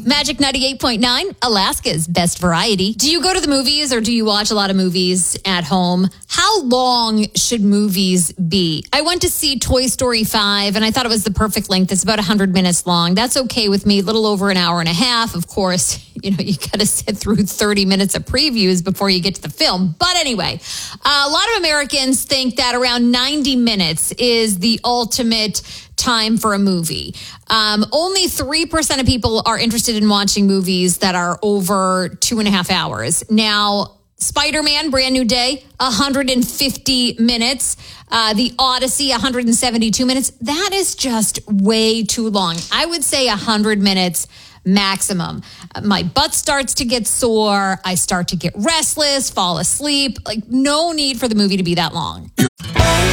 Magic 98.9, Alaska's best variety. Do you go to the movies or do you watch a lot of movies at home? How long should movies be? I went to see Toy Story 5 and I thought it was the perfect length. It's about 100 minutes long. That's okay with me. A little over an hour and a half. Of course, you got to sit through 30 minutes of previews before you get to the film. But anyway, a lot of Americans think that around 90 minutes is the ultimate time for a movie. Only 3% of people are interested in watching movies that are over 2.5 hours. Now, Spider-Man, Brand New Day, 150 minutes. The Odyssey, 172 minutes. That is just way too long. I would say 100 minutes maximum. My butt starts to get sore. I start to get restless, fall asleep. No need for the movie to be that long.